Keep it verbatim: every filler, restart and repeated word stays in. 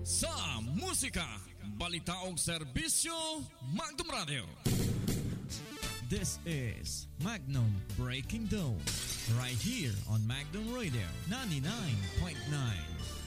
Sa musika, balita o serbisyo, Magnum Radio. This is Magnum Breaking Dawn, right here on Magnum Radio ninety-nine point nine.